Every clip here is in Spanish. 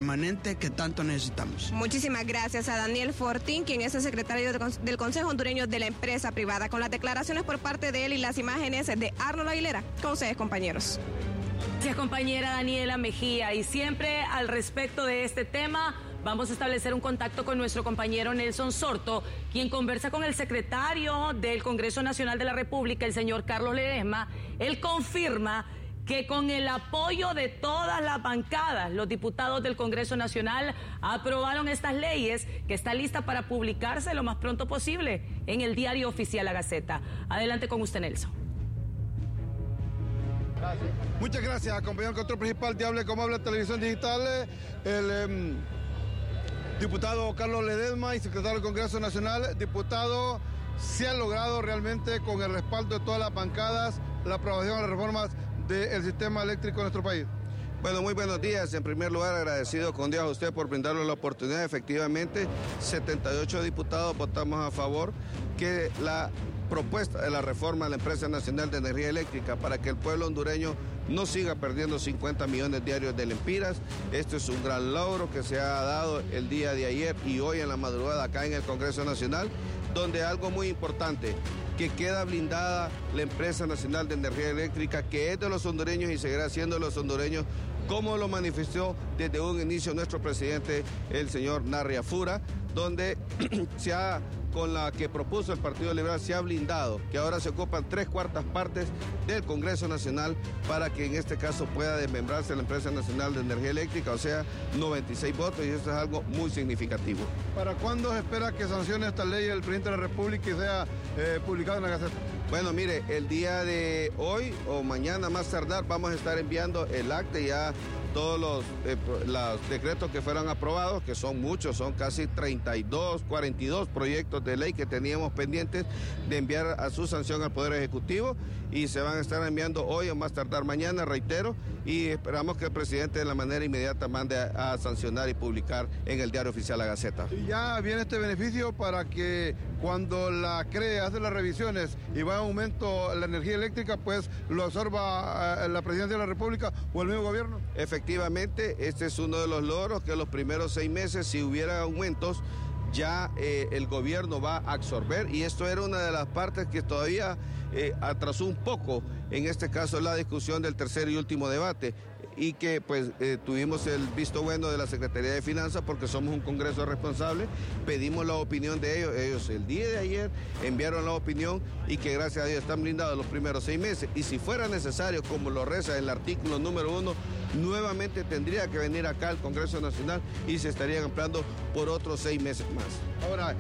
permanente que tanto necesitamos. Muchísimas gracias a Daniel Fortín, quien es el secretario del Consejo Hondureño de la Empresa Privada, con las declaraciones por parte de él y las imágenes de Arnold Aguilera. Con ustedes, compañeros. Gracias, compañera Daniela Mejía. Y siempre al respecto de este tema, vamos a establecer un contacto con nuestro compañero Nelson Sorto, quien conversa con el secretario del Congreso Nacional de la República, el señor Carlos Ledesma. Él confirma que con el apoyo de todas las bancadas, los diputados del Congreso Nacional aprobaron estas leyes que está lista para publicarse lo más pronto posible en el Diario Oficial La Gaceta. Adelante con usted, Nelson. Gracias. Muchas gracias, acompañado del control principal de Hable Como Habla Televisión Digital, el diputado Carlos Ledesma y secretario del Congreso Nacional. Diputado, se ha logrado realmente con el respaldo de todas las bancadas la aprobación de las reformas del sistema eléctrico de nuestro país. Bueno, muy buenos días. En primer lugar, agradecido con Dios a usted por brindarnos la oportunidad. Efectivamente, 78 diputados votamos a favor que la propuesta de la reforma de la Empresa Nacional de Energía Eléctrica para que el pueblo hondureño no siga perdiendo 50 millones diarios de lempiras. Esto es un gran logro que se ha dado el día de ayer y hoy en la madrugada acá en el Congreso Nacional, donde algo muy importante, que queda blindada la Empresa Nacional de Energía Eléctrica, que es de los hondureños y seguirá siendo de los hondureños, como lo manifestó desde un inicio nuestro presidente, el señor Narria Fura, donde con la que propuso el Partido Liberal se ha blindado, que ahora se ocupan 3/4 partes del Congreso Nacional para que en este caso pueda desmembrarse la Empresa Nacional de Energía Eléctrica, o sea, 96 votos, y eso es algo muy significativo. ¿Para cuándo se espera que sancione esta ley el presidente de la República y sea publicado en la Gaceta? Bueno, mire, el día de hoy o mañana más tardar vamos a estar enviando el acta y ya todos los decretos que fueron aprobados, que son muchos, son casi 42 proyectos de ley que teníamos pendientes de enviar a su sanción al Poder Ejecutivo, y se van a estar enviando hoy o más tardar mañana, reitero, y esperamos que el presidente de la manera inmediata mande a sancionar y publicar en el Diario Oficial La Gaceta. Y ya viene este beneficio para que cuando la CRE hace las revisiones y va a aumento la energía eléctrica, pues lo absorba la Presidencia de la República o el mismo gobierno. Efectivamente, este es uno de los logros, que los primeros 6 meses, si hubiera aumentos, ya el gobierno va a absorber, y esto era una de las partes que todavía atrasó un poco, en este caso la discusión del tercer y último debate, y que pues tuvimos el visto bueno de la Secretaría de Finanzas porque somos un Congreso responsable, pedimos la opinión de ellos el día de ayer enviaron la opinión, y que gracias a Dios están blindados los primeros 6 meses, y si fuera necesario, como lo reza el artículo número 1, nuevamente tendría que venir acá al Congreso Nacional y se estarían ampliando por otros 6 meses más. Ahora,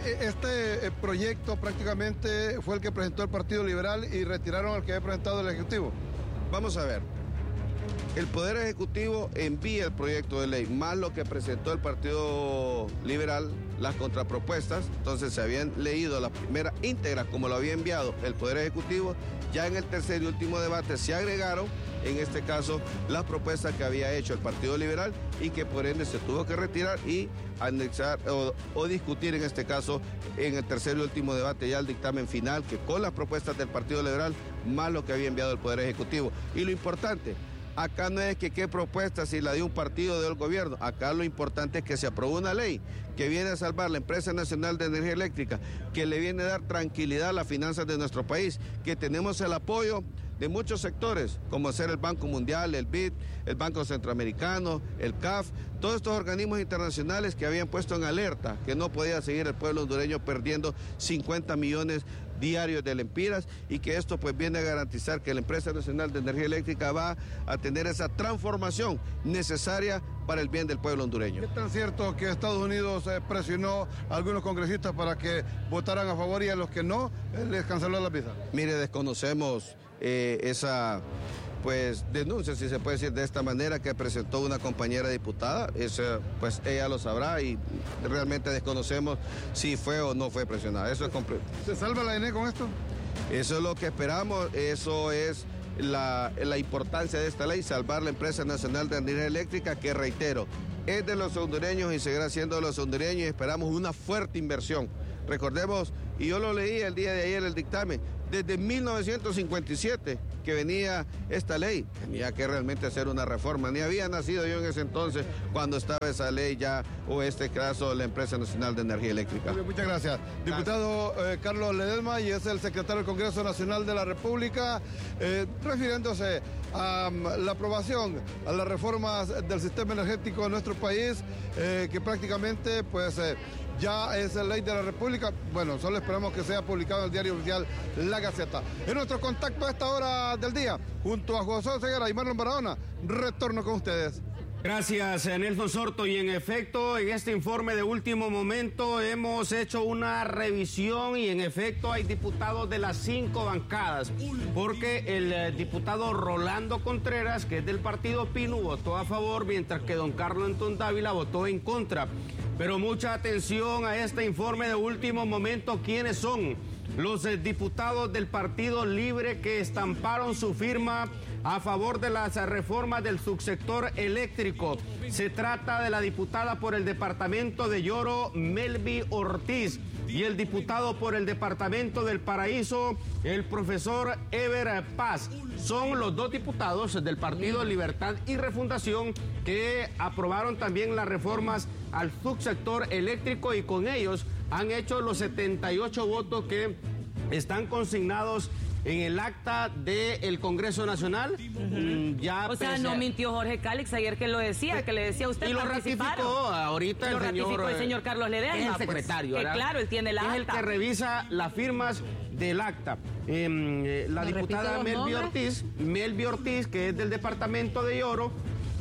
este proyecto prácticamente fue el que presentó el Partido Liberal y retiraron al que había presentado el Ejecutivo. Vamos a ver. El Poder Ejecutivo envía el proyecto de ley, más lo que presentó el Partido Liberal, las contrapropuestas. Entonces se habían leído la primera íntegra como lo había enviado el Poder Ejecutivo. Ya en el tercer y último debate se agregaron, en este caso, las propuestas que había hecho el Partido Liberal y que por ende se tuvo que retirar y anexar o discutir en este caso en el tercer y último debate ya el dictamen final, que con las propuestas del Partido Liberal más lo que había enviado el Poder Ejecutivo. Y lo importante, acá no es que qué propuesta si la de un partido o del gobierno, acá lo importante es que se aprobó una ley que viene a salvar la Empresa Nacional de Energía Eléctrica, que le viene a dar tranquilidad a las finanzas de nuestro país, que tenemos el apoyo de muchos sectores, como ser el Banco Mundial, el BID, el Banco Centroamericano, el CAF, todos estos organismos internacionales que habían puesto en alerta que no podía seguir el pueblo hondureño perdiendo 50 millones diarios de lempiras, y que esto pues viene a garantizar que la Empresa Nacional de Energía Eléctrica va a tener esa transformación necesaria para el bien del pueblo hondureño. ¿Qué tan cierto que Estados Unidos presionó a algunos congresistas para que votaran a favor, y a los que no les canceló la visa? Mire, desconocemos esa pues denuncia, si se puede decir de esta manera, que presentó una compañera diputada. Eso pues ella lo sabrá, y realmente desconocemos si fue o no fue presionada. Eso es completo. ¿Se salva la ENE con esto? Eso es lo que esperamos, eso es la importancia de esta ley, salvar la Empresa Nacional de Energía Eléctrica, que reitero, es de los hondureños y seguirá siendo de los hondureños, y esperamos una fuerte inversión. Recordemos, y yo lo leí el día de ayer el dictamen, desde 1957 que venía esta ley. Tenía que realmente hacer una reforma. Ni había nacido yo en ese entonces cuando estaba esa ley ya, o este caso, la Empresa Nacional de Energía Eléctrica. Muchas gracias. Diputado Carlos Ledesma, y es el secretario del Congreso Nacional de la República, refiriéndose a la aprobación a las reformas del sistema energético de nuestro país, que prácticamente pues ya es la ley de la República. Bueno, solo esperamos que sea publicado en el diario oficial La Gaceta. En nuestro contacto a esta hora del día, junto a José Ceguera y Marlon Barahona, retorno con ustedes. Gracias, Nelson Sorto. Y en efecto, en este informe de último momento hemos hecho una revisión y en efecto hay diputados de las 5 bancadas, porque el diputado Rolando Contreras, que es del partido Pino, votó a favor, mientras que don Carlos Antón Dávila votó en contra. Pero mucha atención a este informe de último momento. ¿Quiénes son los diputados del Partido Libre que estamparon su firma a favor de las reformas del subsector eléctrico? Se trata de la diputada por el departamento de Yoro, Melby Ortiz, y el diputado por el departamento del Paraíso, el profesor Ever Paz. Son los dos diputados del Partido Libertad y Refundación que aprobaron también las reformas al subsector eléctrico, y con ellos han hecho los 78 votos que están consignados en el acta del Congreso Nacional. O sea, no mintió Jorge Cálix ayer que lo decía, que le decía a usted. Y lo ratificó ahorita el señor Carlos Ledesma. Es el secretario, pues, claro, él tiene la acta. Es el que revisa las firmas del acta. La diputada Melby Ortiz, que es del departamento de Yoro,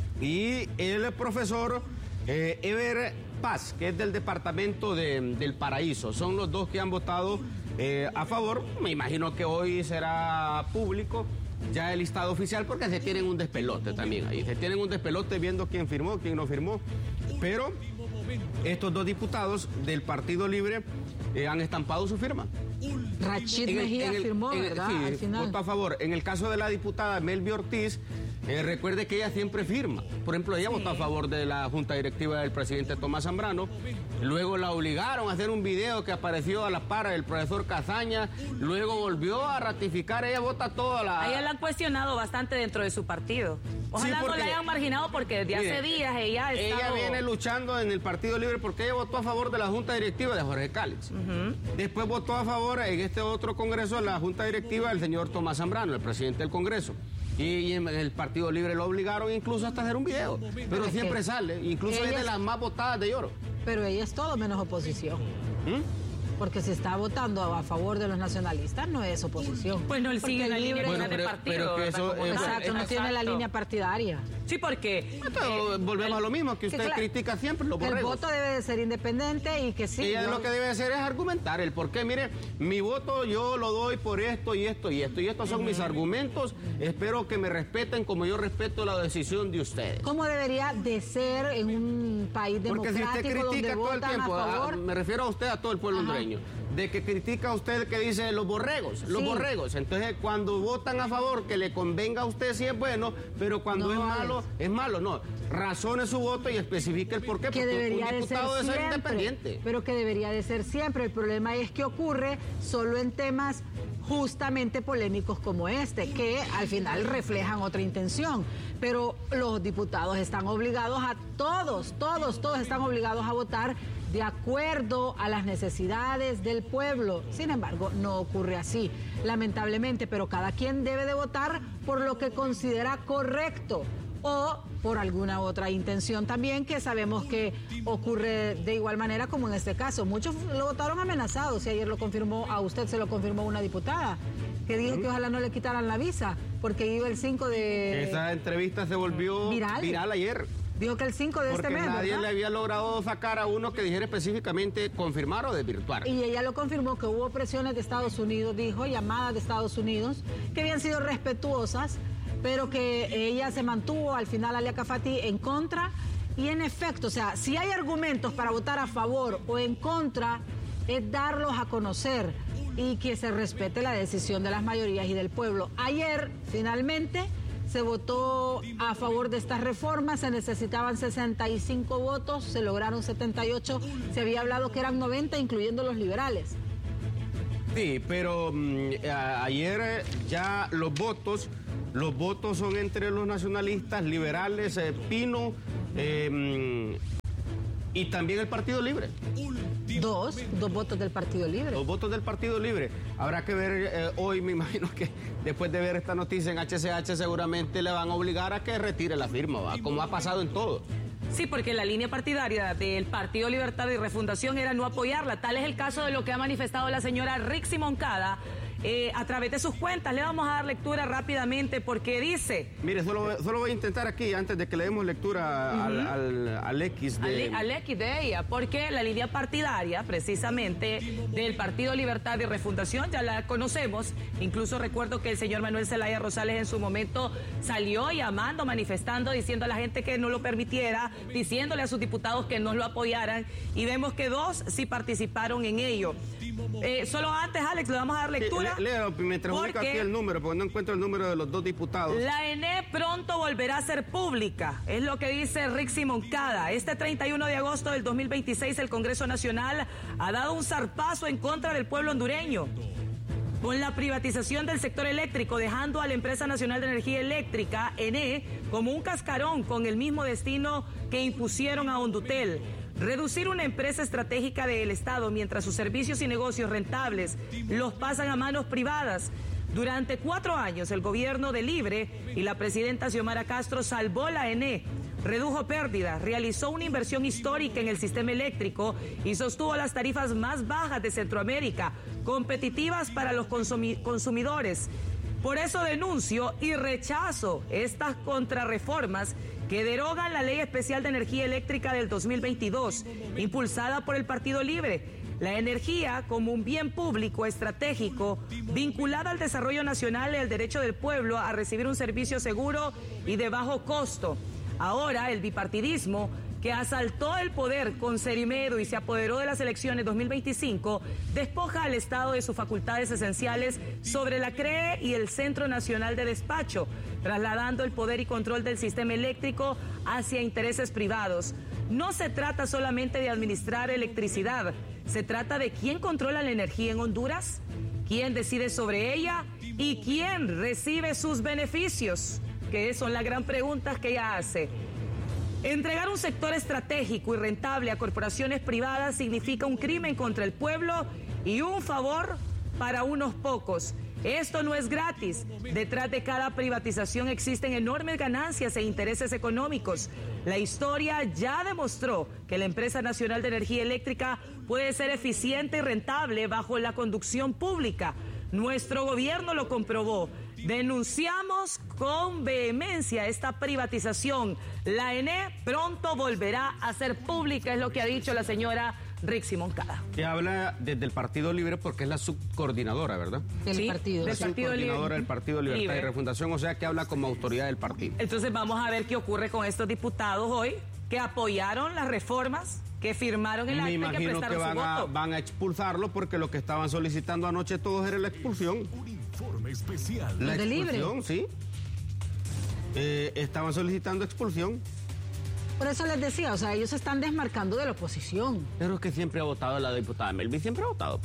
y el profesor Ever Paz, que es del departamento del Paraíso. Son los dos que han votado a favor. Me imagino que hoy será público ya el listado oficial, porque se tienen un despelote también ahí. Se tienen un despelote viendo quién firmó, quién no firmó. Pero estos dos diputados del Partido Libre han estampado su firma. Rachid Mejía firmó, ¿verdad? Sí, al final. Votó a favor. En el caso de la diputada Melby Ortiz, recuerde que ella siempre firma. Por ejemplo, ella votó a favor de la junta directiva del presidente Tomás Zambrano. Luego la obligaron a hacer un video que apareció a la par del profesor Cazaña. Luego volvió a ratificar. Ella vota toda la... A ella la han cuestionado bastante dentro de su partido. Ojalá no la hayan marginado, porque desde hace días ella ha estado... Ella viene luchando en el Partido Libre porque ella votó a favor de la junta directiva de Jorge Cálix. Después votó a favor en este otro congreso de la junta directiva del señor Tomás Zambrano, el presidente del Congreso. Y en el Partido Libre lo obligaron incluso hasta hacer un video. Pero siempre sale, incluso es de las más votadas de Yoro. Pero ella es todo menos oposición. Porque si está votando a favor de los nacionalistas, no es oposición. Pues no, él sigue la línea de partido. Exacto, no tiene la línea partidaria. Sí, porque... volvemos a lo mismo, que usted critica siempre los borregos. El voto debe de ser independiente y que sí. Ella lo que debe hacer es argumentar el por qué. Mire, mi voto yo lo doy por esto y esto y esto. Y estos son mis argumentos. Espero que me respeten como yo respeto la decisión de ustedes. ¿Cómo debería de ser en un país democrático? Porque si usted critica todo el tiempo, me refiero a usted, a todo el pueblo hondureño, de que critica a usted que dice los borregos. Entonces, cuando votan a favor, que le convenga a usted si es bueno, pero cuando es malo, no. Razone su voto y especifique el porqué, porque un diputado debe ser independiente. Pero que debería de ser siempre. El problema es que ocurre solo en temas justamente polémicos como este, que al final reflejan otra intención. Pero los diputados están obligados a todos están obligados a votar de acuerdo a las necesidades del pueblo. Sin embargo, no ocurre así, lamentablemente, pero cada quien debe de votar por lo que considera correcto o por alguna otra intención también, que sabemos que ocurre de igual manera como en este caso. Muchos lo votaron amenazados, y ayer lo confirmó, a usted se lo confirmó una diputada, que dijo que ojalá no le quitaran la visa, porque iba el 5 de... Esa entrevista se volvió viral ayer. Dijo que el 5 de este mes, porque nadie ¿verdad? le había logrado sacar a uno que dijera específicamente confirmar o desvirtuar. Y ella lo confirmó, que hubo presiones de Estados Unidos, dijo, llamadas de Estados Unidos, que habían sido respetuosas, pero que ella se mantuvo al final, Alia Cafati, en contra. Y en efecto, o sea, si hay argumentos para votar a favor o en contra, es darlos a conocer y que se respete la decisión de las mayorías y del pueblo. Ayer, finalmente, se votó a favor de estas reformas, se necesitaban 65 votos, se lograron 78, se había hablado que eran 90, incluyendo los liberales. Sí, pero ayer ya los votos son entre los nacionalistas, liberales, Pino y también el Partido Libre. Dos votos del Partido Libre. Los votos del Partido Libre. Habrá que ver hoy, me imagino que después de ver esta noticia en HCH seguramente le van a obligar a que retire la firma, ¿va? Como ha pasado en todo. Sí, porque la línea partidaria del Partido Libertad y Refundación era no apoyarla. Tal es el caso de lo que ha manifestado la señora Rixi Moncada a través de sus cuentas. Le vamos a dar lectura rápidamente porque dice... Mire, solo voy a intentar aquí, antes de que le demos lectura al X de... Al X de ella, porque la línea partidaria, precisamente, del Partido Libertad y Refundación, ya la conocemos. Incluso recuerdo que el señor Manuel Zelaya Rosales en su momento salió llamando, manifestando, diciendo a la gente que no lo permitiera, diciéndole a sus diputados que no lo apoyaran, y vemos que 2 sí participaron en ello. Solo antes, Alex, le vamos a dar lectura. Leo, mientras ubica aquí el número, porque no encuentro el número de los 2 diputados. La ENE pronto volverá a ser pública, es lo que dice Rixi Moncada. Este 31 de agosto del 2026 el Congreso Nacional ha dado un zarpazo en contra del pueblo hondureño con la privatización del sector eléctrico, dejando a la Empresa Nacional de Energía Eléctrica, ENE, como un cascarón con el mismo destino que impusieron a Hondutel. Reducir una empresa estratégica del Estado mientras sus servicios y negocios rentables los pasan a manos privadas. Durante 4 años el gobierno de Libre y la presidenta Xiomara Castro salvó la ENE, redujo pérdidas, realizó una inversión histórica en el sistema eléctrico y sostuvo las tarifas más bajas de Centroamérica, competitivas para los consumidores. Por eso denuncio y rechazo estas contrarreformas que derogan la Ley Especial de Energía Eléctrica del 2022, impulsada por el Partido Libre. La energía como un bien público estratégico vinculada al desarrollo nacional y al derecho del pueblo a recibir un servicio seguro y de bajo costo. Ahora el bipartidismo, que asaltó el poder con Cerimedo y se apoderó de las elecciones 2025, despoja al Estado de sus facultades esenciales sobre la CREE y el Centro Nacional de Despacho, trasladando el poder y control del sistema eléctrico hacia intereses privados. No se trata solamente de administrar electricidad, se trata de quién controla la energía en Honduras, quién decide sobre ella y quién recibe sus beneficios, que son las gran preguntas que ella hace. Entregar un sector estratégico y rentable a corporaciones privadas significa un crimen contra el pueblo y un favor para unos pocos. Esto no es gratis. Detrás de cada privatización existen enormes ganancias e intereses económicos. La historia ya demostró que la Empresa Nacional de Energía Eléctrica puede ser eficiente y rentable bajo la conducción pública. Nuestro gobierno lo comprobó. Denunciamos con vehemencia esta privatización. La ENE pronto volverá a ser pública, es lo que ha dicho la señora Rixi Moncada. Que habla desde el Partido Libre porque es la subcoordinadora, ¿verdad? Del partido. Del Partido Libre. Subcoordinadora del Partido Libertad y Refundación, o sea que habla como autoridad del partido. Entonces vamos a ver qué ocurre con estos diputados hoy que apoyaron las reformas, que firmaron el acta y que prestaron su voto. Van a expulsarlo porque lo que estaban solicitando anoche todos era la expulsión. Un informe especial. La ¿Los de Libre? expulsión, sí. Estaban solicitando expulsión. Por eso les decía, o sea, ellos se están desmarcando de la oposición. Pero es que siempre ha votado la diputada Melvi, siempre ha votado.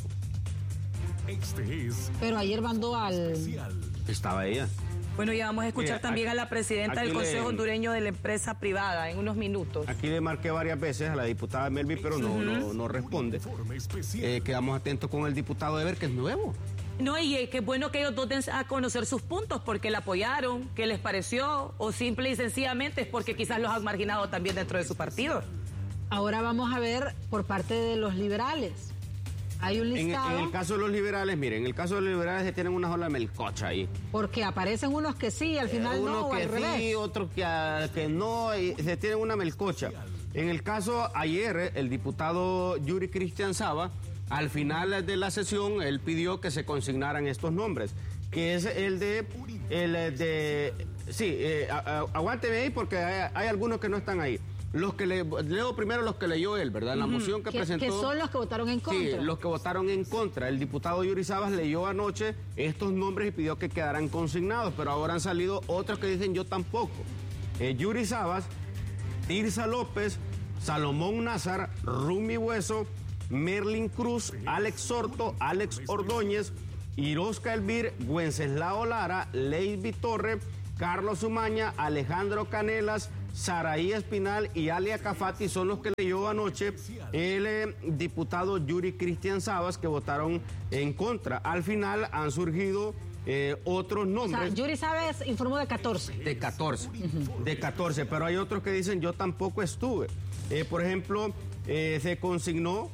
Este es Pero ayer mandó al... especial. Estaba ella. Bueno, ya vamos a escuchar también aquí- a la presidenta del aquí Consejo Hondureño de la Empresa Privada en unos minutos. Aquí le marqué varias veces a la diputada Melvi, pero no responde. Informe especial. Quedamos atentos con el diputado Eber, que es nuevo. No, y qué bueno que ellos dos den a conocer sus puntos, porque la apoyaron, qué les pareció, o simple y sencillamente es porque quizás los han marginado también dentro de su partido. Ahora vamos a ver por parte de los liberales. Hay un En listado el caso de los liberales, miren, en el caso de los liberales se tienen una sola melcocha ahí. porque aparecen unos que sí, al final no, Uno o que al revés. sí, otro que no, y se tienen una melcocha. En el caso ayer, el diputado Yuri Cristian Saba, al final de la sesión, él pidió que se consignaran estos nombres, que es aguánteme ahí porque hay algunos que no están ahí. Leo primero los que leyó él, ¿verdad? La moción que presentó. Que son los que votaron en contra. Sí, los que votaron en contra. El diputado Yuri Sabas leyó anoche estos nombres y pidió que quedaran consignados, pero ahora han salido otros que dicen yo tampoco. Yuri Sabas, Tirsa López, Salomón Nazar, Rumi Hueso, Merlin Cruz, Alex Sorto, Alex Ordóñez, Irosca Elvir, Wenceslao Lara, Leiby Torre, Carlos Umaña, Alejandro Canelas, Saraí Espinal y Alia Cafati son los que leyó anoche el diputado Yuri Cristian Sabas, que votaron en contra. Al final han surgido otros nombres. O sea, Yuri Sabas informó de 14. De 14, de 14, pero hay otros que dicen yo tampoco estuve. Por ejemplo, se consignó,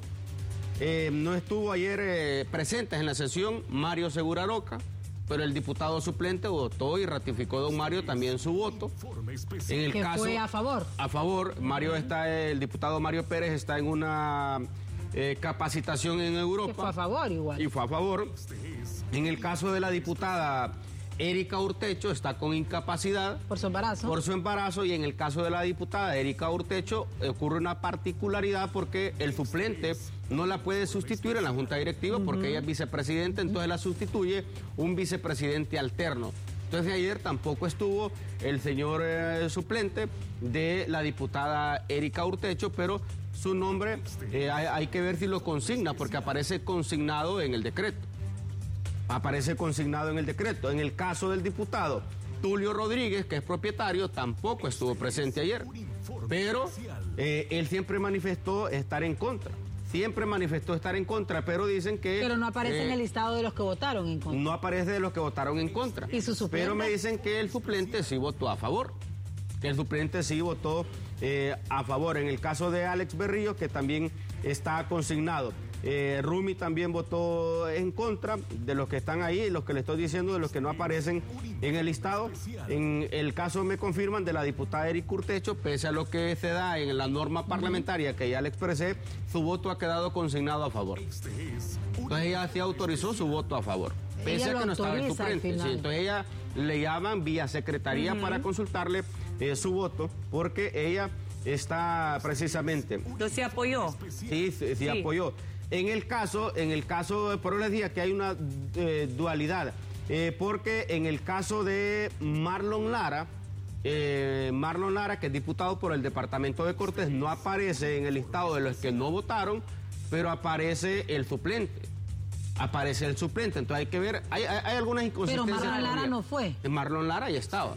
no estuvo ayer presentes en la sesión Mario Segura Roca, pero el diputado suplente votó y ratificó don Mario también su voto. En el que caso, fue a favor. A favor, el diputado Mario Pérez está en una capacitación en Europa. Que fue a favor igual. Y fue a favor. En el caso de la diputada Erika Urtecho está con incapacidad. Por su embarazo. Por su embarazo, y en el caso de la diputada Erika Urtecho ocurre una particularidad porque el suplente no la puede sustituir en la Junta Directiva porque ella es vicepresidenta, entonces la sustituye un vicepresidente alterno. Entonces ayer tampoco estuvo el señor suplente de la diputada Erika Urtecho, pero su nombre hay que ver si lo consigna porque aparece consignado en el decreto. Aparece consignado en el decreto. En el caso del diputado Tulio Rodríguez, que es propietario, tampoco estuvo presente ayer. Pero él siempre manifestó estar en contra. Siempre manifestó estar en contra, pero dicen que... Pero no aparece en el listado de los que votaron en contra. No aparece de los que votaron en contra. ¿Y su suplente? Pero me dicen que el suplente sí votó a favor. Que el suplente sí votó a favor. En el caso de Alex Berrío, que también está consignado. Rumi también votó en contra de los que están ahí, los que le estoy diciendo, de los que no aparecen en el listado. En el caso, me confirman, de la diputada Erika Urtecho, pese a lo que se da en la norma parlamentaria que ya le expresé, su voto ha quedado consignado a favor. Entonces ella sí autorizó su voto a favor, pese a que no estaba el suplente. Sí, entonces ella le llaman vía secretaría para consultarle su voto, porque ella está precisamente... ¿Entonces se apoyó? Sí, apoyó. En el caso, por les decía que hay una dualidad, porque en el caso de Marlon Lara, que es diputado por el departamento de Cortés, no aparece en el listado de los que no votaron, pero aparece el suplente. Entonces hay que ver, hay algunas inconsistencias. Pero Marlon Lara no fue. Marlon Lara ya estaba.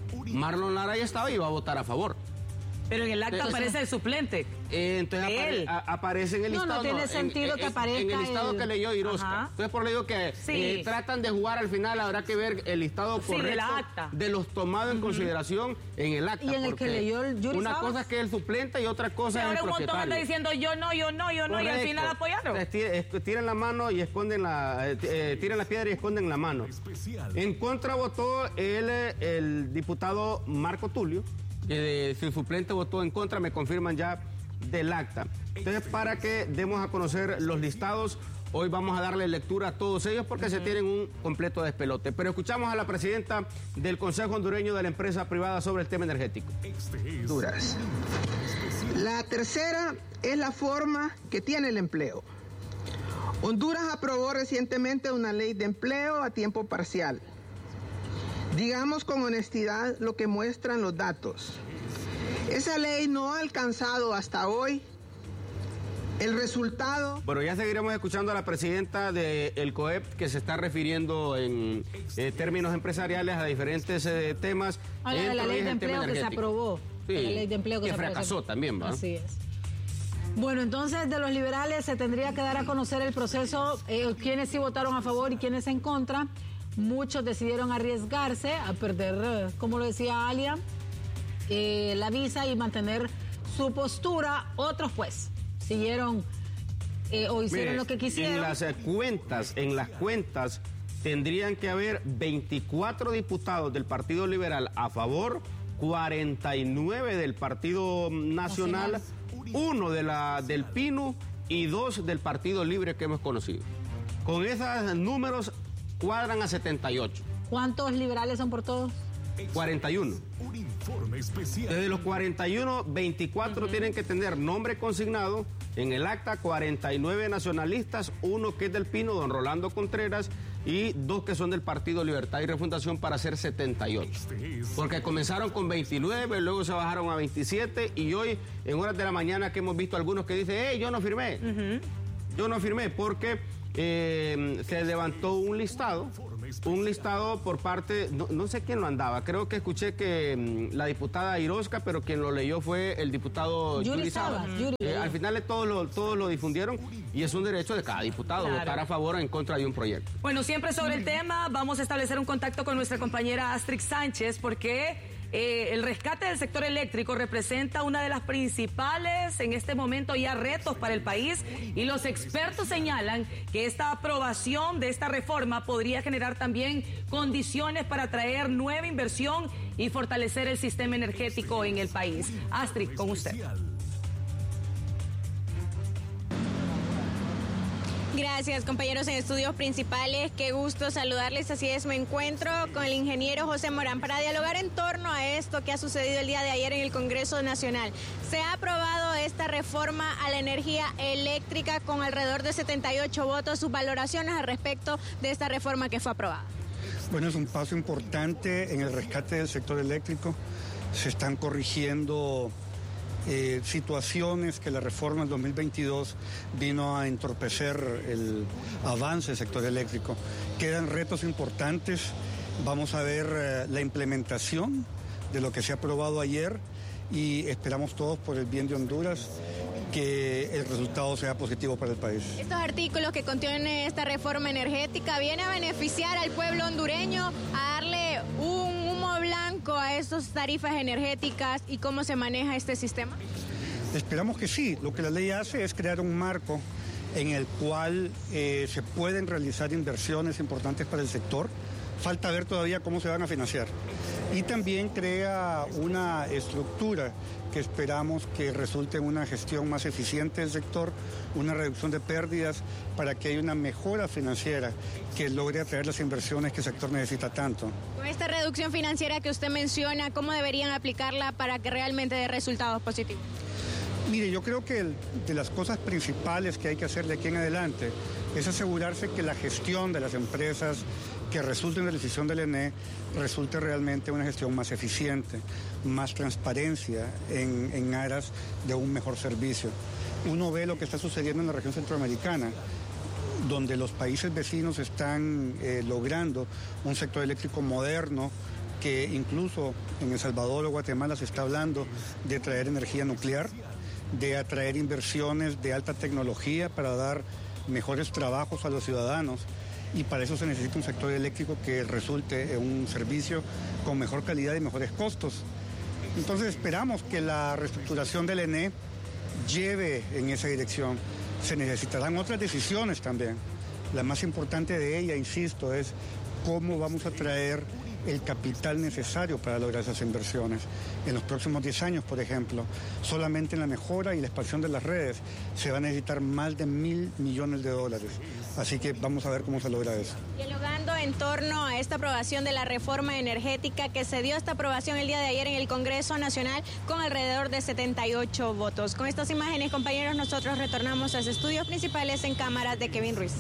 Y iba a votar a favor. Pero en el acta aparece el suplente. Entonces aparece en el listado. No tiene sentido que aparezca en el listado que leyó Irosca. Entonces por lo digo que tratan de jugar al final, habrá que ver el listado correcto de los tomados en consideración en el acta. Y en el que leyó el Yuri Una Sabas. cosa es que es el suplente y otra cosa es el propietario. Ahora un montón anda diciendo yo no, y al final apoyaron. Tiran la mano y esconden tiran la piedra y esconden la mano. En contra votó el diputado Marco Tulio. Su suplente votó en contra, me confirman ya del acta. Entonces, para que demos a conocer los listados, hoy vamos a darle lectura a todos ellos porque se tienen un completo despelote. Pero escuchamos a la presidenta del Consejo Hondureño de la Empresa Privada sobre el tema energético. Honduras. La tercera es la forma que tiene el empleo. Honduras aprobó recientemente una ley de empleo a tiempo parcial. Digamos con honestidad lo que muestran los datos. Esa ley no ha alcanzado hasta hoy el resultado. Bueno, ya seguiremos escuchando a la presidenta del COEP, que se está refiriendo en términos empresariales a diferentes temas. Habla de la ley de empleo que se aprobó. Sí, la ley de empleo que fracasó también, ¿va? Así es. Bueno, entonces de los liberales se tendría que dar a conocer el proceso, quiénes sí votaron a favor y quiénes en contra. Muchos decidieron arriesgarse a perder, como lo decía Alia, la visa y mantener su postura. Otros pues siguieron o hicieron lo que quisieron. En las cuentas tendrían que haber 24 diputados del Partido Liberal a favor, 49 del Partido Nacional, 1 del PINU y 2 del Partido Libre que hemos conocido. Con esos números cuadran a 78. ¿Cuántos liberales son por todos? 41. Un informe especial. Desde los 41, 24 tienen que tener nombre consignado en el acta, 49 nacionalistas, 1 que es del Pino, don Rolando Contreras, y 2 que son del Partido Libertad y Refundación para hacer 78. Porque comenzaron con 29, luego se bajaron a 27 y hoy en horas de la mañana que hemos visto algunos que dicen, yo no firmé. Yo no firmé porque se levantó un listado por parte, no sé quién lo andaba, creo que escuché que la diputada Irosca, pero quien lo leyó fue el diputado Yuri Sabas. Al final todos lo difundieron y es un derecho de cada diputado votar a favor o en contra de un proyecto. Bueno, siempre sobre el tema vamos a establecer un contacto con nuestra compañera Astrid Sánchez porque el rescate del sector eléctrico representa una de las principales en este momento ya retos para el país y los expertos señalan que esta aprobación de esta reforma podría generar también condiciones para atraer nueva inversión y fortalecer el sistema energético en el país. Astrid, con usted. Gracias, compañeros en estudios principales. Qué gusto saludarles. Así es, me encuentro con el ingeniero José Morán para dialogar en torno a esto que ha sucedido el día de ayer en el Congreso Nacional. Se ha aprobado esta reforma a la energía eléctrica con alrededor de 78 votos. Sus valoraciones al respecto de esta reforma que fue aprobada. Bueno, es un paso importante en el rescate del sector eléctrico. Se están corrigiendo situaciones que la reforma del 2022 vino a entorpecer el avance del sector eléctrico. Quedan retos importantes. Vamos a ver la implementación de lo que se ha aprobado ayer y esperamos todos por el bien de Honduras que el resultado sea positivo para el país. Estos artículos que contiene esta reforma energética viene a beneficiar al pueblo hondureño, a darle un humo blanco a estas tarifas energéticas y cómo se maneja este sistema. Esperamos que sí. Lo que la ley hace es crear un marco en el cual se pueden realizar inversiones importantes para el sector. Falta ver todavía cómo se van a financiar. Y también crea una estructura que esperamos que resulte en una gestión más eficiente del sector, una reducción de pérdidas para que haya una mejora financiera que logre atraer las inversiones que el sector necesita tanto. Con esta reducción financiera que usted menciona, ¿cómo deberían aplicarla para que realmente dé resultados positivos? Mire, yo creo que de las cosas principales que hay que hacer de aquí en adelante es asegurarse que la gestión de las empresas que resulten de la decisión del ENE resulte realmente una gestión más eficiente, más transparencia en aras de un mejor servicio. Uno ve lo que está sucediendo en la región centroamericana, donde los países vecinos están logrando un sector eléctrico moderno, que incluso en El Salvador o Guatemala se está hablando de traer energía nuclear, de atraer inversiones de alta tecnología para dar mejores trabajos a los ciudadanos. Y para eso se necesita un sector eléctrico que resulte en un servicio con mejor calidad y mejores costos. Entonces esperamos que la reestructuración del ENE lleve en esa dirección. Se necesitarán otras decisiones también. La más importante de ella, insisto, es cómo vamos a traer el capital necesario para lograr esas inversiones. En los próximos 10 años, por ejemplo, solamente en la mejora y la expansión de las redes se va a necesitar más de $1.000 millones. Así que vamos a ver cómo se logra eso. Dialogando en torno a esta aprobación de la reforma energética, que se dio esta aprobación el día de ayer en el Congreso Nacional con alrededor de 78 votos. Con estas imágenes, compañeros, nosotros retornamos a los estudios principales en cámara de Kevin Ruiz.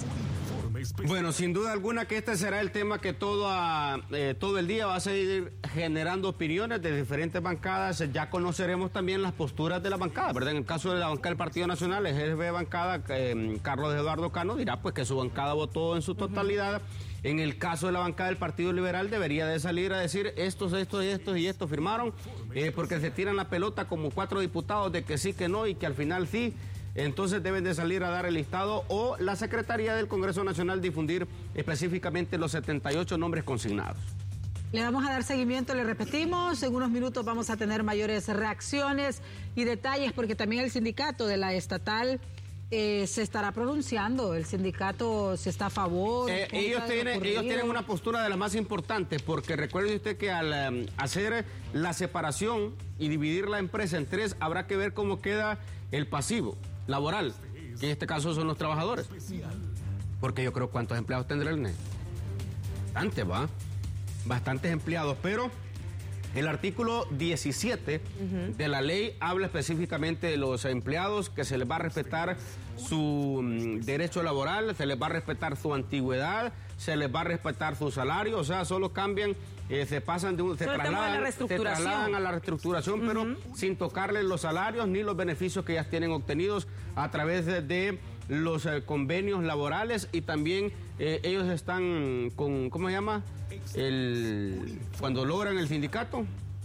Bueno, sin duda alguna que este será el tema que todo el día va a seguir generando opiniones de diferentes bancadas. Ya conoceremos también las posturas de la bancada, ¿verdad? En el caso de la bancada del Partido Nacional, el jefe de bancada, Carlos Eduardo Cano, dirá pues que su bancada votó en su totalidad. En el caso de la bancada del Partido Liberal debería de salir a decir estos firmaron, porque se tiran la pelota como 4 diputados de que sí, que no y que al final sí. Entonces deben de salir a dar el listado o la Secretaría del Congreso Nacional difundir específicamente los 78 nombres consignados. Le vamos a dar seguimiento, le repetimos, en unos minutos vamos a tener mayores reacciones y detalles porque también el sindicato de la estatal se estará pronunciando, el sindicato se está a favor. Ellos tienen una postura de las más importantes porque recuerde usted que al hacer la separación y dividir la empresa en 3 habrá que ver cómo queda el pasivo laboral, que en este caso son los trabajadores. Porque yo creo, ¿cuántos empleados tendrá el NE? Bastantes empleados, pero El artículo 17 de la ley habla específicamente de los empleados, que se les va a respetar su derecho laboral, se les va a respetar su antigüedad, se les va a respetar su salario, o sea, solo cambian, se trasladan a la reestructuración, pero sin tocarles los salarios ni los beneficios que ya tienen obtenidos a través de los convenios laborales, y también ellos están con, ¿cómo se llama? Cuando logran el sindicato,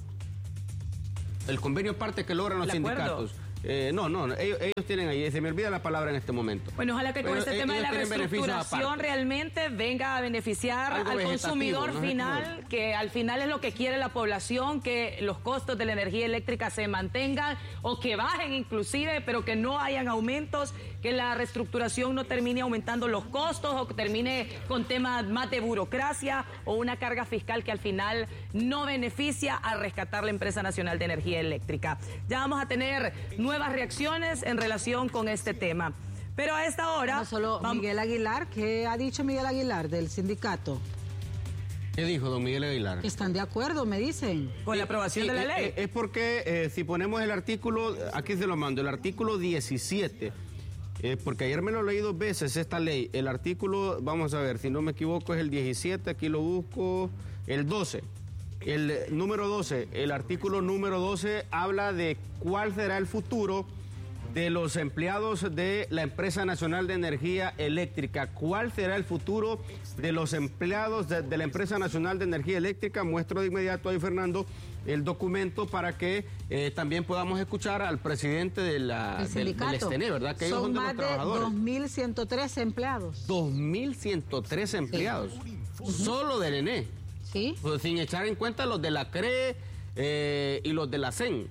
el convenio parte que logran los sindicatos. Ellos tienen ahí, se me olvida la palabra en este momento. Bueno, ojalá que con este tema de la reestructuración realmente venga a beneficiar al consumidor final, ¿no? Que al final es lo que quiere la población, que los costos de la energía eléctrica se mantengan o que bajen inclusive, pero que no hayan aumentos, que la reestructuración no termine aumentando los costos o que termine con temas más de burocracia o una carga fiscal que al final no beneficia a rescatar la Empresa Nacional de Energía Eléctrica. Ya vamos a tener nuevas reacciones en relación con este tema. Pero a esta hora... No solo Miguel Aguilar, ¿qué ha dicho Miguel Aguilar del sindicato? ¿Qué dijo don Miguel Aguilar? ¿Están de acuerdo, me dicen? Con la aprobación de la ley. Es porque si ponemos el artículo, aquí se lo mando, el artículo 17, porque ayer me lo leí 2 veces esta ley, el artículo, vamos a ver, si no me equivoco es el 17, aquí lo busco, el 12. El número 12, el artículo número 12 habla de cuál será el futuro de los empleados de la Empresa Nacional de Energía Eléctrica. ¿Cuál será el futuro de los empleados de la Empresa Nacional de Energía Eléctrica? Muestro de inmediato ahí, Fernando, el documento para que también podamos escuchar al presidente del STN, ¿verdad? Que ellos son de los trabajadores. Son más de 2.113 empleados. 2.113 empleados, solo del ENE. Sí. Pues sin echar en cuenta los de la CRE y los de la CEN.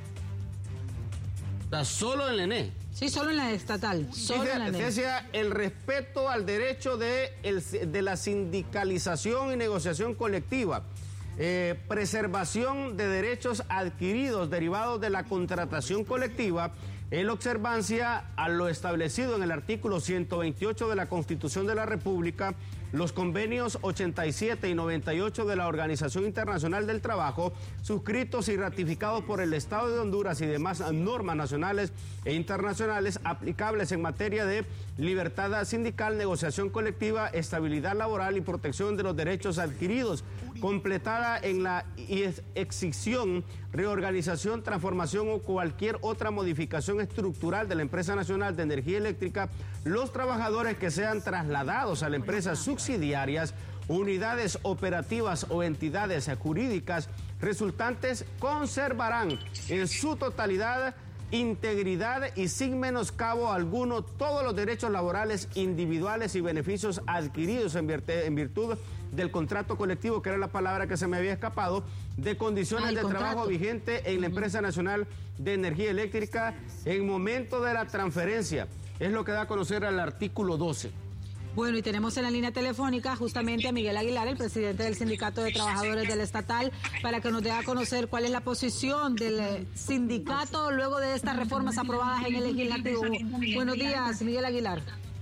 O sea, solo en la ENE. Sí, solo en la estatal. Solo en la ENE. Decía el respeto al derecho de la sindicalización y negociación colectiva. Preservación de derechos adquiridos derivados de la contratación colectiva en observancia a lo establecido en el artículo 128 de la Constitución de la República, los convenios 87 y 98 de la Organización Internacional del Trabajo, suscritos y ratificados por el Estado de Honduras y demás normas nacionales e internacionales aplicables en materia de libertad sindical, negociación colectiva, estabilidad laboral y protección de los derechos adquiridos, completada en la escisión, reorganización, transformación o cualquier otra modificación estructural de la Empresa Nacional de Energía Eléctrica, los trabajadores que sean trasladados a la empresa subsidiarias, unidades operativas o entidades jurídicas resultantes conservarán en su totalidad integridad y sin menoscabo alguno todos los derechos laborales individuales y beneficios adquiridos en virtud del contrato colectivo, que era la palabra que se me había escapado, de condiciones de trabajo vigente en la Empresa Nacional de Energía Eléctrica en momento de la transferencia. Es lo que da a conocer al artículo 12. Bueno, y tenemos en la línea telefónica justamente a Miguel Aguilar, el presidente del Sindicato de Trabajadores del Estatal, para que nos dé a conocer cuál es la posición del sindicato luego de estas reformas aprobadas en el legislativo. Buenos días, Miguel Aguilar.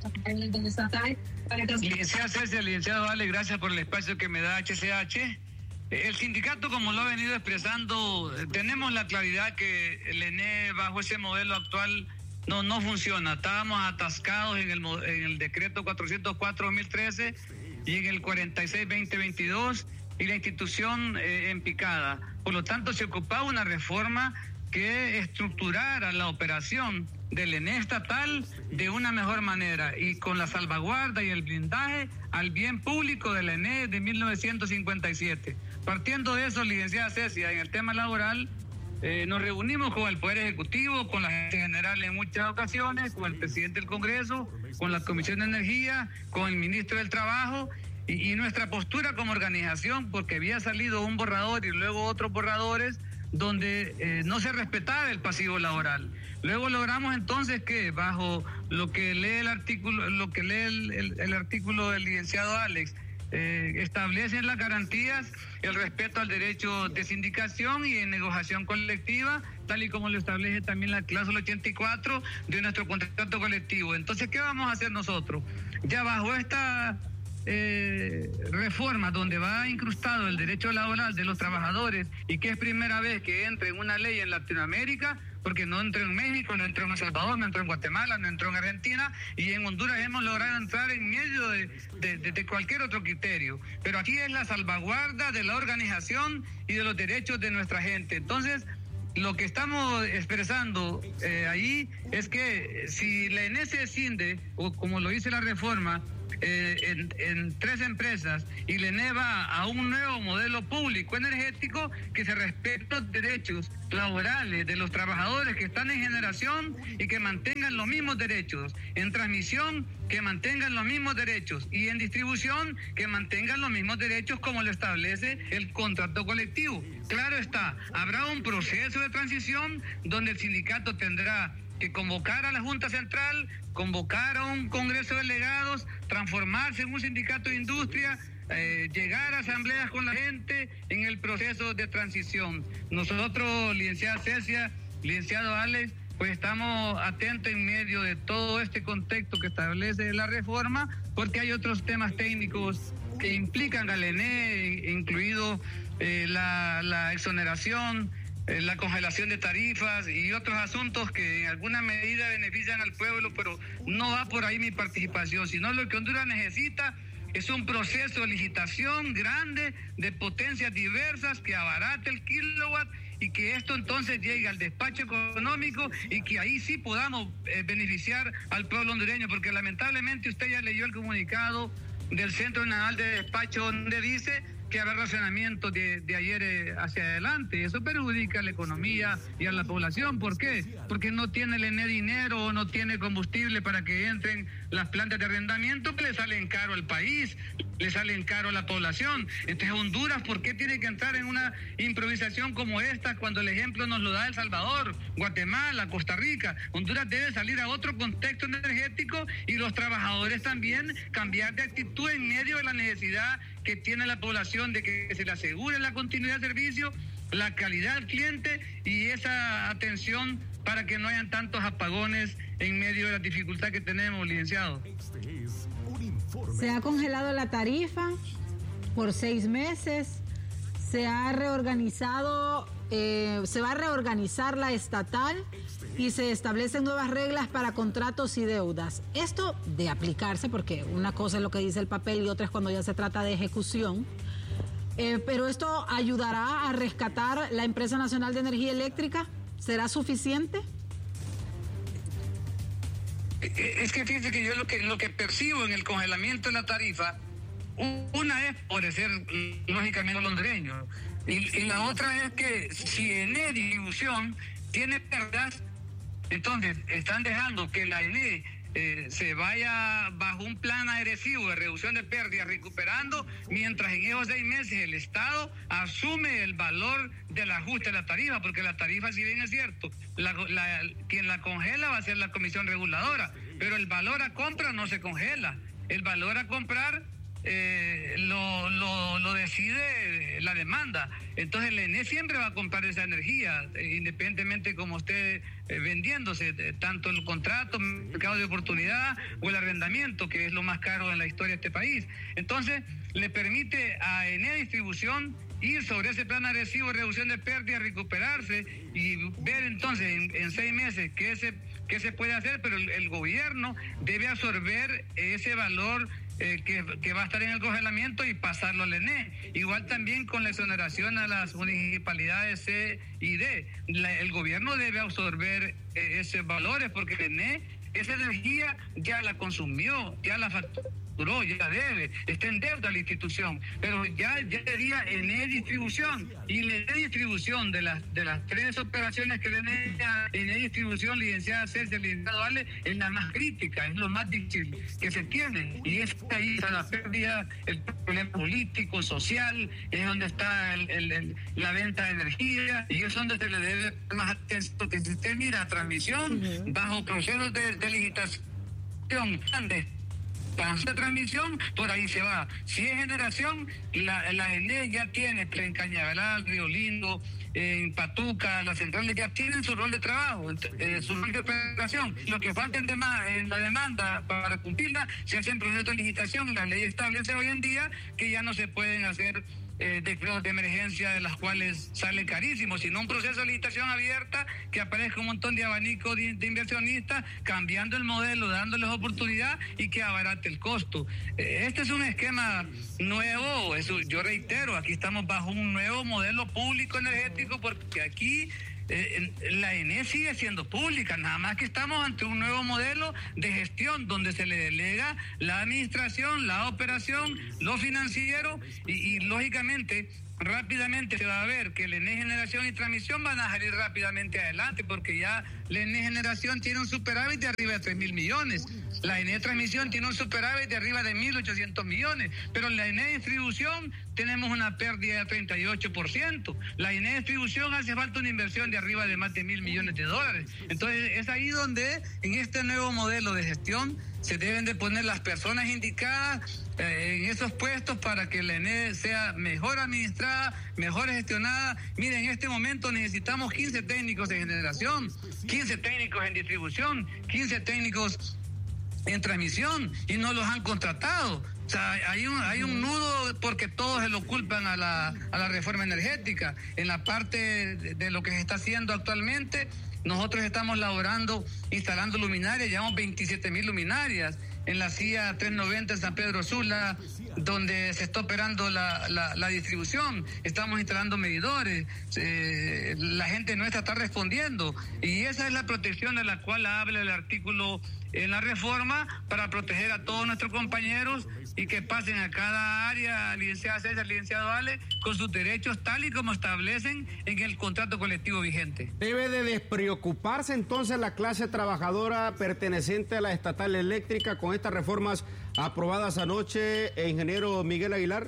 Licenciado César, licenciado Ale, gracias por el espacio que me da HCH. El sindicato, como lo ha venido expresando, tenemos la claridad que el ENE bajo ese modelo actual no funciona. Estábamos atascados en el decreto 404-2013 y en el 46-2022 y la institución en picada. Por lo tanto, se ocupaba una reforma que estructurara la operación del ENE estatal de una mejor manera y con la salvaguarda y el blindaje al bien público del ENE de 1957. Partiendo de eso, licenciada Cecia, en el tema laboral, nos reunimos con el Poder Ejecutivo, con la Gerente General en muchas ocasiones, con el Presidente del Congreso, con la Comisión de Energía, con el Ministro del Trabajo, y nuestra postura como organización, porque había salido un borrador y luego otros borradores donde no se respetaba el pasivo laboral. Luego logramos entonces que bajo lo que lee el artículo, el artículo del licenciado Alex, establecen las garantías, el respeto al derecho de sindicación y de negociación colectiva, tal y como lo establece también la cláusula 84 de nuestro contrato colectivo. Entonces, ¿qué vamos a hacer nosotros? Ya bajo esta reformas donde va incrustado el derecho laboral de los trabajadores y que es primera vez que entra en una ley en Latinoamérica, porque no entró en México, no entró en El Salvador, no entró en Guatemala, no entró en Argentina, y en Honduras hemos logrado entrar en medio de cualquier otro criterio. Pero aquí es la salvaguarda de la organización y de los derechos de nuestra gente. Entonces, lo que estamos expresando ahí es que si la ENE se escinde, o como lo dice la reforma, en 3 empresas, y la ENE va a un nuevo modelo público energético que se respeten los derechos laborales de los trabajadores que están en generación y que mantengan los mismos derechos, en transmisión que mantengan los mismos derechos y en distribución que mantengan los mismos derechos como lo establece el contrato colectivo. Claro está, habrá un proceso de transición donde el sindicato tendrá que convocar a la Junta Central, convocar a un Congreso de Delegados, transformarse en un sindicato de industria, llegar a asambleas con la gente en el proceso de transición. Nosotros, licenciada Cecia, licenciado Alex, pues estamos atentos en medio de todo este contexto que establece la reforma, porque hay otros temas técnicos que implican al ENE, incluido la exoneración, la congelación de tarifas y otros asuntos que en alguna medida benefician al pueblo, pero no va por ahí mi participación, sino lo que Honduras necesita es un proceso de licitación grande de potencias diversas que abarate el kilowatt y que esto entonces llegue al despacho económico y que ahí sí podamos beneficiar al pueblo hondureño, porque lamentablemente usted ya leyó el comunicado del Centro Nacional de Despacho donde dice que habrá racionamiento de ayer hacia adelante. Eso perjudica a la economía y a la población. ¿Por qué? Porque no tiene el ENE dinero o no tiene combustible para que entren las plantas de arrendamiento que le salen caro al país, le salen caro a la población. Entonces Honduras, ¿por qué tiene que entrar en una improvisación como esta cuando el ejemplo nos lo da El Salvador, Guatemala, Costa Rica? Honduras debe salir a otro contexto energético y los trabajadores también cambiar de actitud en medio de la necesidad que tiene la población de que se le asegure la continuidad de servicio, la calidad al cliente y esa atención para que no hayan tantos apagones en medio de la dificultad que tenemos, licenciado. Se ha congelado la tarifa por 6 meses, se ha reorganizado, se va a reorganizar la estatal y se establecen nuevas reglas para contratos y deudas. Esto de aplicarse, porque una cosa es lo que dice el papel y otra es cuando ya se trata de ejecución, pero esto ayudará a rescatar la Empresa Nacional de Energía Eléctrica. ¿Será suficiente? Es que fíjense que yo lo que percibo en el congelamiento de la tarifa, una es favorecer lógicamente a los hondureños, y la otra es que si ENE Distribución tiene pérdidas, entonces están dejando que la ENE se vaya bajo un plan agresivo de reducción de pérdidas, recuperando, mientras en esos 6 meses el Estado asume el valor del ajuste de la tarifa, porque la tarifa, si bien es cierto, quien la congela va a ser la Comisión Reguladora, pero el valor a compra no se congela. El valor a comprar lo decide la demanda. Entonces el ENE siempre va a comprar esa energía, independientemente como esté vendiéndose, tanto el contrato, mercado de oportunidad o el arrendamiento, que es lo más caro en la historia de este país. Entonces le permite a ENE Distribución ir sobre ese plan agresivo de reducción de pérdidas, recuperarse y ver entonces en 6 meses qué se puede hacer, pero el gobierno debe absorber ese valor que va a estar en el congelamiento y pasarlo al ENE. Igual también con la exoneración a las municipalidades C y D. El gobierno debe absorber esos valores, porque el ENE esa energía ya la consumió, ya la facturó, ya debe, está en deuda la institución, pero ya sería ENE Distribución, y la ENE Distribución de las 3 operaciones que ENE Distribución, licenciada Cecia, licenciado Ale, es la más crítica, es lo más difícil que se tiene, y es ahí está la pérdida, el problema político, social, es donde está la venta de energía, y es donde se le debe más atención, que si usted mira transmisión, bajo procesos de licitación grande, para hacer transmisión, por ahí se va. Si es generación, la ENE ya tiene Tren Cañaveral, Río Lindo, en Patuca, las centrales ya tienen su rol de trabajo, su rol de operación. Lo que falta en la demanda para cumplirla se hace en proceso de licitación. La ley establece hoy en día que ya no se pueden hacer decretos de emergencia de las cuales sale carísimo, sino un proceso de licitación abierta, que aparezca un montón de abanicos de inversionistas, cambiando el modelo, dándoles oportunidad y que abarate el costo. Este es un esquema nuevo, yo reitero, aquí estamos bajo un nuevo modelo público energético, porque aquí la ENE sigue siendo pública, nada más que estamos ante un nuevo modelo de gestión donde se le delega la administración, la operación, lo financiero y lógicamente rápidamente se va a ver que la ENE Generación y Transmisión van a salir rápidamente adelante, porque ya la ENE Generación tiene un superávit de arriba de 3.000 millones, la ENE Transmisión tiene un superávit de arriba de 1.800 millones, pero la ENE Distribución tenemos una pérdida de 38%. La ENE Distribución hace falta una inversión de arriba de más de 1.000 millones de dólares. Entonces es ahí donde en este nuevo modelo de gestión se deben de poner las personas indicadas en esos puestos para que la ENE sea mejor administrada, mejor gestionada. Miren, en este momento necesitamos 15 técnicos en generación, 15 técnicos en distribución, 15 técnicos en transmisión y no los han contratado. O sea, hay un nudo porque todos se lo culpan a la reforma energética. En la parte de lo que se está haciendo actualmente, nosotros estamos instalando luminarias, llevamos 27.000 luminarias en la CIA 390 en San Pedro Sula, donde se está operando la distribución. Estamos instalando medidores, la gente nuestra está respondiendo, y esa es la protección de la cual habla el artículo en la reforma, para proteger a todos nuestros compañeros y que pasen a cada área, licenciada César, licenciado Ale, con sus derechos tal y como establecen en el contrato colectivo vigente. ¿Debe de despreocuparse entonces la clase trabajadora perteneciente a la estatal eléctrica con estas reformas aprobadas anoche, ingeniero Miguel Aguilar?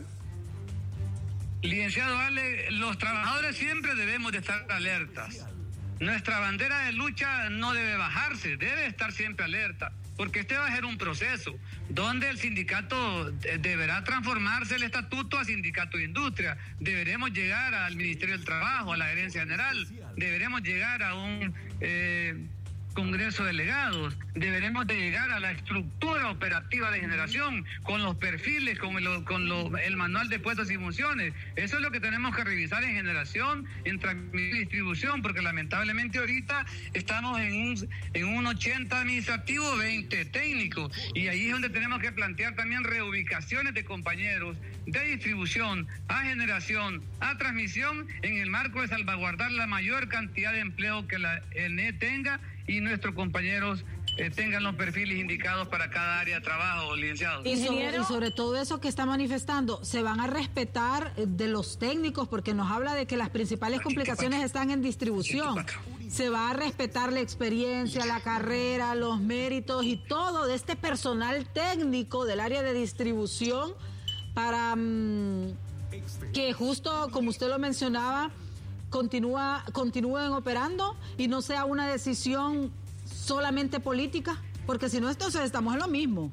Licenciado Ale, los trabajadores siempre debemos de estar alertas. Nuestra bandera de lucha no debe bajarse, debe estar siempre alerta, porque este va a ser un proceso donde el sindicato deberá transformarse el estatuto a sindicato de industria. Deberemos llegar al Ministerio del Trabajo, a la Gerencia General, deberemos llegar a un Congreso de Delegados, deberemos de llegar a la estructura operativa de generación, con los perfiles, con el manual de puestos y funciones. Eso es lo que tenemos que revisar en generación, en transmisión y distribución, porque lamentablemente ahorita estamos en un 80 administrativo, 20 técnicos, y ahí es donde tenemos que plantear también reubicaciones de compañeros de distribución a generación, a transmisión, en el marco de salvaguardar la mayor cantidad de empleo que la ENE tenga y nuestros compañeros tengan los perfiles indicados para cada área de trabajo, licenciado. Y sobre todo eso que está manifestando, ¿se van a respetar de los técnicos? Porque nos habla de que las principales complicaciones están en distribución. ¿Se va a respetar la experiencia, la carrera, los méritos y todo de este personal técnico del área de distribución para que justo como usted lo mencionaba, continúen operando y no sea una decisión solamente política? Porque si no, entonces estamos en lo mismo.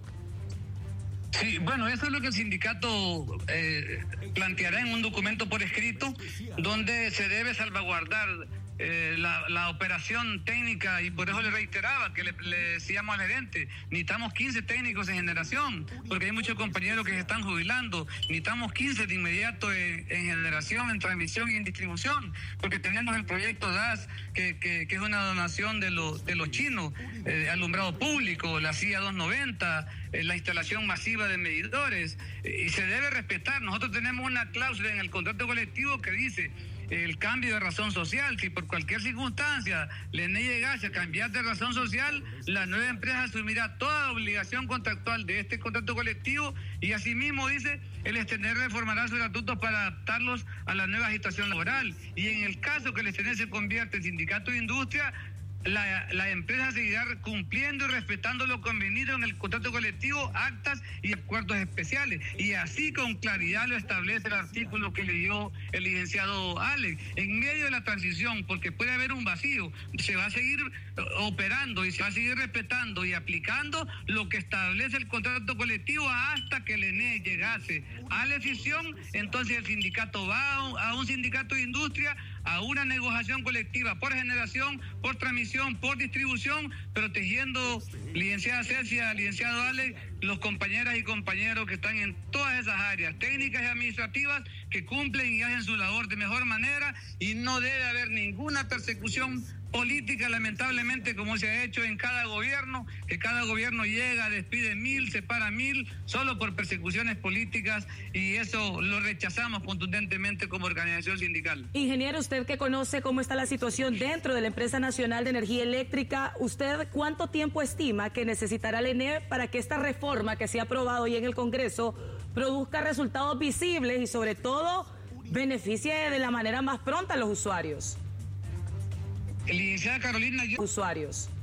Sí, bueno, eso es lo que el sindicato planteará en un documento por escrito, donde se debe salvaguardar la operación técnica, y por eso le reiteraba que le decíamos al gerente, necesitamos 15 técnicos en generación, porque hay muchos compañeros que se están jubilando, necesitamos 15 de inmediato en generación, en transmisión y en distribución, porque tenemos el proyecto DAS, que es una donación de los chinos, alumbrado público, la CIA 290, la instalación masiva de medidores, y se debe respetar. Nosotros tenemos una cláusula en el contrato colectivo que dice: el cambio de razón social, si por cualquier circunstancia la ENE llegase a cambiar de razón social, la nueva empresa asumirá toda obligación contractual de este contrato colectivo, y asimismo dice, el extender reformará sus estatutos para adaptarlos a la nueva situación laboral, y en el caso que el extender se convierta en sindicato de industria, la empresa seguirá cumpliendo y respetando lo convenido en el contrato colectivo, actas y acuerdos especiales. Y así con claridad lo establece el artículo que leyó el licenciado Alex. En medio de la transición, porque puede haber un vacío, se va a seguir operando y se va a seguir respetando y aplicando lo que establece el contrato colectivo hasta que el ENE llegase a la decisión. Entonces el sindicato va a un sindicato de industria a una negociación colectiva por generación, por transmisión, por distribución, protegiendo, licenciada Cecia, licenciado Ale, los compañeras y compañeros que están en todas esas áreas técnicas y administrativas, que cumplen y hacen su labor de mejor manera, y no debe haber ninguna persecución política, lamentablemente, como se ha hecho en cada gobierno, que cada gobierno llega, despide 1.000, separa 1.000, solo por persecuciones políticas, y eso lo rechazamos contundentemente como organización sindical. Ingeniero, usted que conoce cómo está la situación dentro de la Empresa Nacional de Energía Eléctrica, ¿usted cuánto tiempo estima que necesitará el ENE para que esta reforma que se ha aprobado hoy en el Congreso produzca resultados visibles y sobre todo beneficie de la manera más pronta a los usuarios? Licenciada Carolina, usuarios.